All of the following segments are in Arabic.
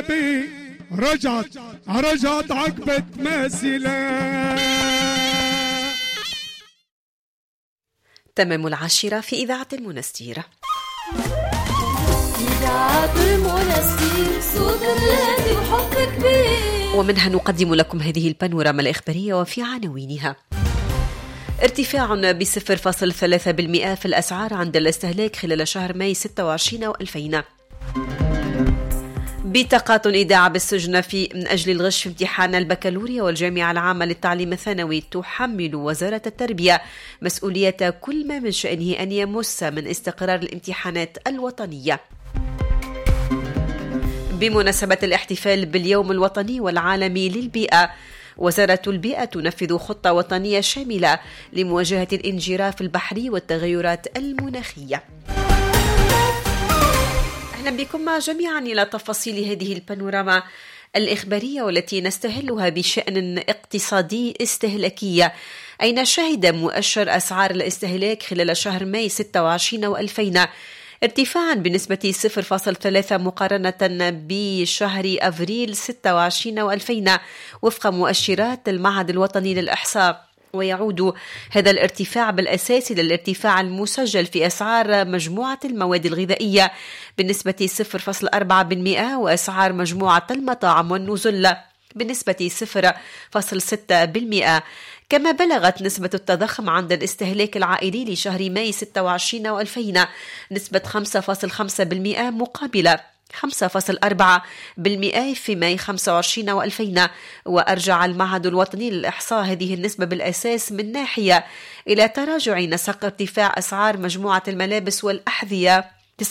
رجعت عقبة ماسلة. تمام 10 في إذاعة المنستير. إذاعة المنستير صوت الذي وحب كبير. ومنها نقدم لكم هذه البانوراما الإخبارية وفي عناوينها: ارتفاع ب0.3% في الأسعار عند الاستهلاك خلال شهر ماي 26 و2000. بطاقات إيداع بالسجن من أجل الغش في امتحان البكالوريا والجامعة العامة للتعليم الثانوي. تحمل وزارة التربية مسؤولية كل ما من شأنه أن يمس من استقرار الامتحانات الوطنية. بمناسبة الاحتفال باليوم الوطني والعالمي للبيئة، وزارة البيئة تنفذ خطة وطنية شاملة لمواجهة الانجراف البحري والتغيرات المناخية. أهلا بكم جميعا إلى تفاصيل هذه البانوراما الإخبارية والتي نستهلها بشأن اقتصادي استهلاكي، أين شهد مؤشر أسعار الاستهلاك خلال شهر ماي 26 و2000 ارتفاعا بنسبة 0.3 مقارنة بشهر أفريل 26 و2000 وفق مؤشرات المعهد الوطني للإحصاء. ويعود هذا الارتفاع بالأساس إلى الارتفاع المسجل في أسعار مجموعة المواد الغذائية بنسبة 0.4%، وأسعار مجموعة المطاعم والنزل بنسبة 0.6%. كما بلغت نسبة التضخم عند الاستهلاك العائلي لشهر ماي 26 و2000 نسبة 5.5% مقابل 5.4% في ماي 25 و2000. وأرجع المعهد الوطني للإحصاء هذه النسبة بالأساس من ناحية إلى تراجع نسق ارتفاع أسعار مجموعة الملابس والأحذية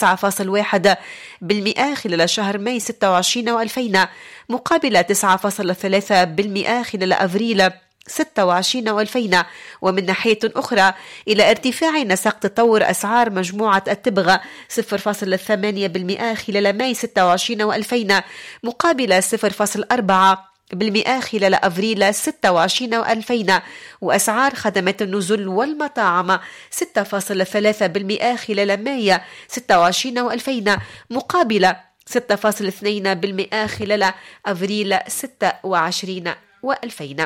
9.1% خلال شهر ماي 26 و2000 مقابل 9.3% خلال أفريل 26 و2000. ومن ناحية أخرى إلى ارتفاع نسق تطور أسعار مجموعة التبغ 0.8% خلال ماي 26 و2000 مقابل 0.4% خلال أفريل 26 و2000. وأسعار خدمات النزل والمطاعم 6.3% خلال ماي 26 و2000 مقابل 6.2% خلال أفريل 26 و2000.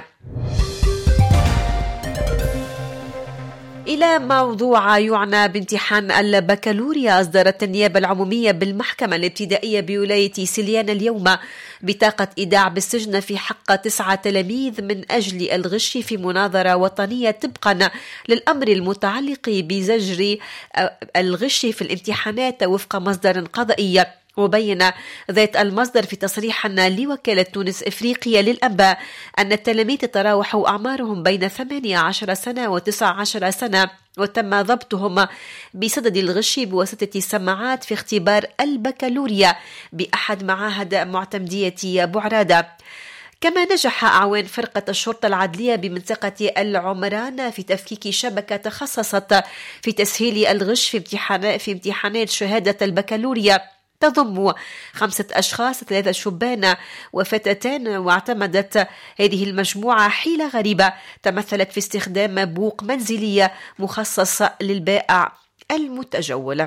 إلى موضوع يعنى بامتحان البكالوريا، أصدرت النيابة العمومية بالمحكمة الابتدائية بولاية سليان اليوم بطاقة إيداع بالسجن في حق 9 تلاميذ من أجل الغش في مناظرة وطنية طبقا للأمر المتعلق بزجر الغش في الامتحانات وفق مصدر قضائي. وبين ذات المصدر في تصريح لوكالة تونس إفريقيا للأنباء أن التلاميذ تراوح أعمارهم بين 18 سنة و19 سنة، وتم ضبطهم بصدد الغش بواسطة السماعات في اختبار البكالوريا بأحد معاهد معتمدية بعرادة. كما نجح أعوان فرقة الشرطة العدلية بمنطقة العمران في تفكيك شبكة تخصصت في تسهيل الغش في امتحانات شهادة البكالوريا تضم 5 أشخاص، 3 شبان وفتاتان. واعتمدت هذه المجموعة حيلة غريبة تمثلت في استخدام بوق منزلية مخصص للبائع المتجول.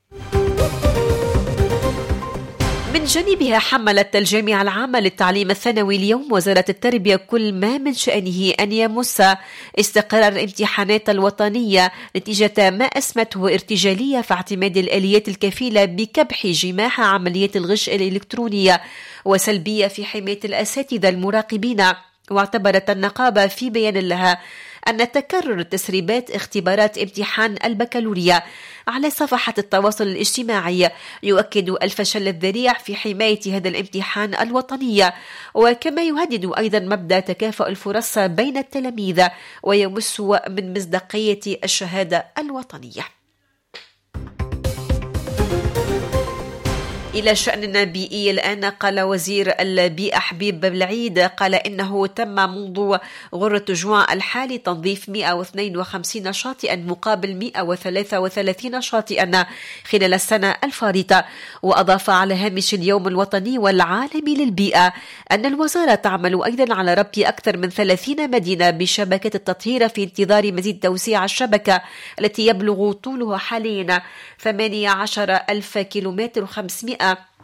من جانبها حملت الجامعة العامة للتعليم الثانوي اليوم وزارة التربية كل ما من شأنه أن يمس استقرار الامتحانات الوطنية نتيجة ما أسمته ارتجالية في اعتماد الآليات الكفيلة بكبح جماح عملية الغش الإلكترونية وسلبية في حماية الأساتذة المراقبين. واعتبرت النقابة في بيان لها أن تكرر تسريبات اختبارات امتحان البكالوريا على صفحة التواصل الاجتماعي يؤكد الفشل الذريع في حماية هذا الامتحان الوطني، وكما يهدد أيضا مبدأ تكافؤ الفرص بين التلاميذ ويمس من مصداقية الشهادة الوطنية. إلى شأن بيئي الآن، قال وزير البيئة حبيب بالعيد قال إنه تم منذ غرة جوان الحالي تنظيف 152 شاطئا مقابل 133 شاطئا خلال السنة الفارطة. وأضاف على هامش اليوم الوطني والعالمي للبيئة أن الوزارة تعمل أيضا على ربط أكثر من 30 مدينة بشبكة التطهير في انتظار مزيد توسيع الشبكة التي يبلغ طولها حاليا 18,500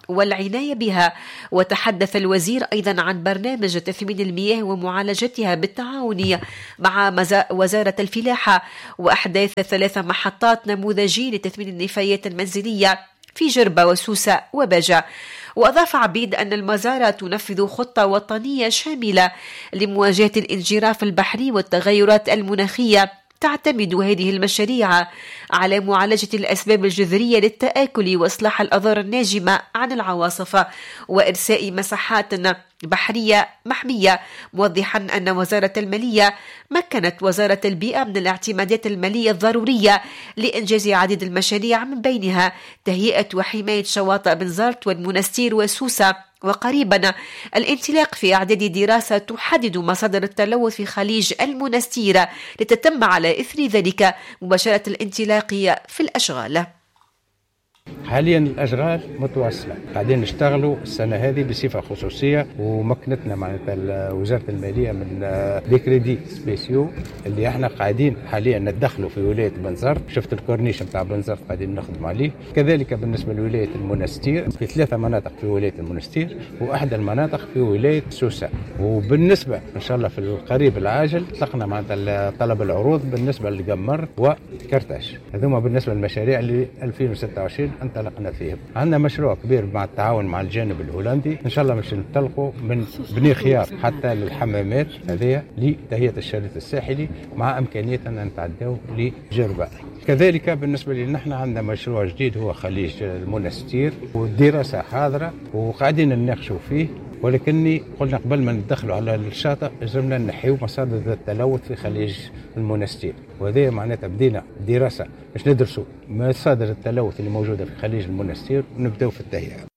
والعناية بها. وتحدث الوزير أيضا عن برنامج تثمين المياه ومعالجتها بالتعاون مع وزارة الفلاحة، وأحداث 3 محطات نموذجية لتثمين النفايات المنزلية في جربة وسوسة وبجة. وأضاف عبيد أن الوزارة تنفذ خطة وطنية شاملة لمواجهة الانجراف البحري والتغيرات المناخية. تعتمد هذه المشاريع على معالجة الأسباب الجذرية للتآكل وإصلاح الآثار الناجمة عن العواصف وإرساء مساحات بحرية محمية، موضحا أن وزارة المالية مكنت وزارة البيئة من الاعتمادات المالية الضرورية لإنجاز عديد المشاريع، من بينها تهيئة وحماية شواطئ بنزرت والمنستير وسوسة، وقريبا الانطلاق في إعداد دراسة تحدد مصادر التلوث في خليج المنستير لتتم على إثر ذلك مباشرة الانطلاق في الأشغال. حاليا الاشغال متواصله، قاعدين نشتغلوا السنه هذه بصفه خصوصيه، ومكنتنا معناتها وزاره الماليه من دي كريدي سبيسيو اللي احنا قاعدين حاليا ندخلوا في ولايه بنزرت. شفت الكورنيش نتاع بنزرت قاعدين نخدم عليه. كذلك بالنسبه لولايه المنستير في 3 مناطق في ولايه المنستير، واحدى المناطق في ولايه سوسه. وبالنسبه ان شاء الله في القريب العاجل طلقنا معناتها طلب العروض بالنسبه لقمر وكرتاش. هذوما بالنسبه للمشاريع اللي 2026 انطلقنا فيهم. عندنا مشروع كبير مع التعاون مع الجانب الهولندي، ان شاء الله مش ننطلقوا من بني خيار حتى للحمامات هذه لتهيئه الشريط الساحلي، مع امكانيه ان نتعداو لجربه. كذلك بالنسبه لنا نحن عندنا مشروع جديد هو خليج المنستير، والدراسه حاضره وقاعدين نناقشوا فيه، ولكني قلنا قبل ما ندخلوا على الشاطئ لازمنا نحيو مصادر التلوث في خليج المنستير، وهذا معناتها بدينا دراسه باش ندرسوا مصادر التلوث اللي موجوده في خليج المنستير ونبداو في التهيئه.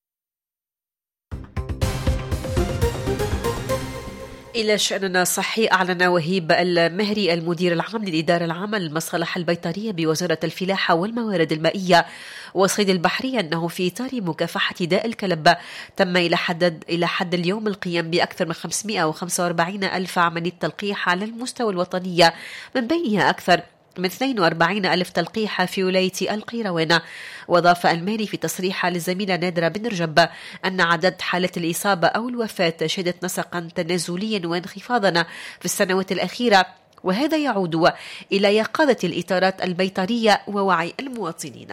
إلى شأننا صحي، أعلن وهيب المهري المدير العام للإدارة العامة للمصالح البيطرية بوزارة الفلاحة والموارد المائية والصيد البحري أنه في إطار مكافحة داء الكلب تم إلى حد اليوم القيام بأكثر من 545 ألف عملية تلقيح على المستوى الوطني، من بينها أكثر من 42 ألف تلقيح في ولاية القيروان. وأضاف المهري في تصريح للزميلة نادرة بن رجب أن عدد حالات الإصابة أو الوفاة شهدت نسقا تنازليا وانخفاضا في السنوات الأخيرة، وهذا يعود إلى يقظة الإطارات البيطرية ووعي المواطنين.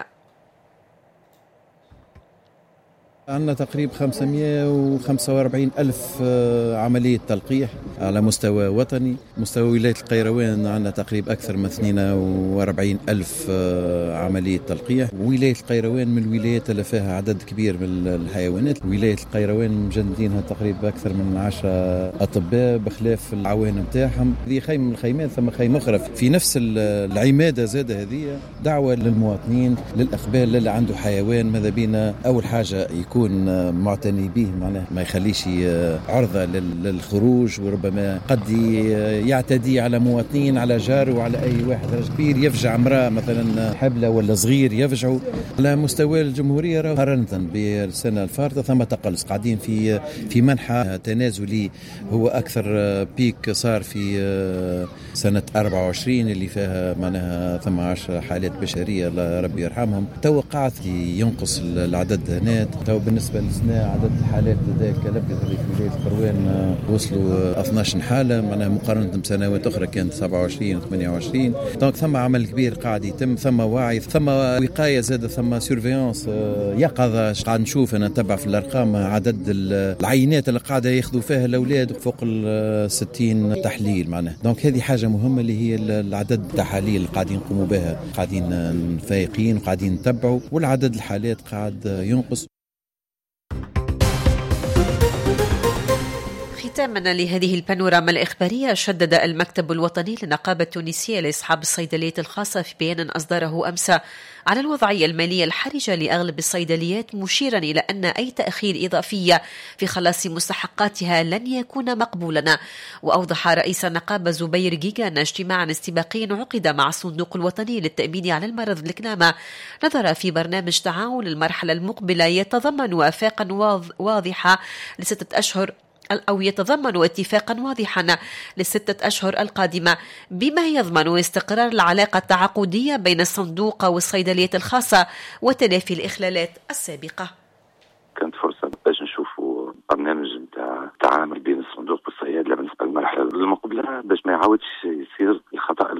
عندنا تقريبا 545 ألف عملية تلقيح على مستوى وطني. مستوى ولاية القيروان عندنا تقريبا أكثر من 42 ألف عملية تلقيح. ولاية القيروان من الولايات اللي فيها عدد كبير من الحيوانات. ولاية القيروان مجندينها تقريبا أكثر من 10 أطباء بخلاف العوانة متاعهم. هذه خيمة من الخيمات، ثم خيمة أخرى في نفس العمادة زادة. هذه دعوة للمواطنين للأقبال للي عنده حيوان، ماذا بينا أول حاجة يكون معتني به، معناه ما يخليش عرضة للخروج، وربما قد يعتدي على مواطنين، على جاره وعلى أي واحد كبير يفجع امرأة مثلا حبلة ولا صغير يفجعوا. على مستوى الجمهورية مقارنة بالسنة الفارطة ثم تقلص، قاعدين في منحى تنازلي. هو أكثر بيك صار في سنة 24 اللي فيها معناها 18 حالات بشرية الله ربي يرحمهم. توقعت ينقص العدد هنا. بالنسبة للسنة عدد حالات ذاك الكلب في ولاية القيروان وصلوا 12 حالة، معناها مقارنة بسنوات أخرى كانت 27 و 28. دونك ثم عمل كبير قاعد يتم، ثم وعي، ثم وقاية زادة، ثم سيرفيانس يقظة. قاعد نشوف أنا نتبع في الأرقام عدد العينات اللي قاعدة ياخذوا فيها الأولاد فوق 60 تحليل معناها. دونك هذه حاجة مهمة اللي هي العدد التحاليل اللي قاعدين نقوموا بها، قاعدين فايقين وقاعدين نتبعوا، والعدد الحالات قاعد ينقص. ختاما لهذه البانوراما الإخبارية، شدد المكتب الوطني للنقابة التونسية لأصحاب الصيدليات الخاصة في بيان أصدره أمس على الوضعية المالية الحرجة لأغلب الصيدليات، مشيرا إلى أن أي تأخير إضافي في خلاص مستحقاتها لن يكون مقبولا. وأوضح رئيس النقابة زبير جيجا أن اجتماعا استباقيا عقد مع الصندوق الوطني للتأمين على المرض الكلامة نظر في برنامج تعاون للمرحلة المقبلة يتضمن وفاقا واضحة ل6 أشهر أو يتضمن اتفاقا واضحا ل6 أشهر القادمة، بما يضمن استقرار العلاقة التعاقدية بين الصندوق والصيدليات الخاصة وتلافي الإخلالات السابقة. كانت قبلها باش ما يعاودش يصير الخطأ